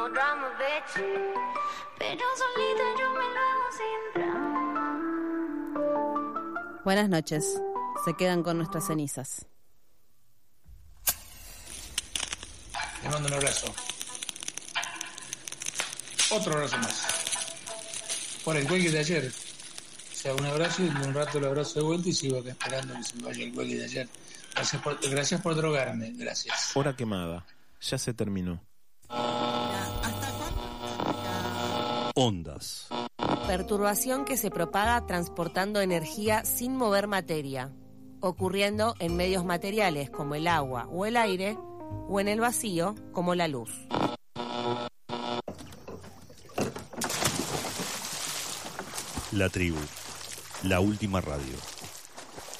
no drama, bitch. Pero solita yo me lo hago sin drama. Buenas noches. Se quedan con nuestras cenizas. Le mando un abrazo. Otro abrazo más. Por el cuelgue de ayer. O sea, un abrazo y un rato el abrazo de vuelta y sigo acá esperando que se me vaya el cuelgue de ayer. Gracias por drogarme. Gracias. Hora quemada. Ya se terminó. Ondas. Perturbación que se propaga transportando energía sin mover materia, ocurriendo en medios materiales como el agua o el aire, o en el vacío como la luz. La tribu. La última radio.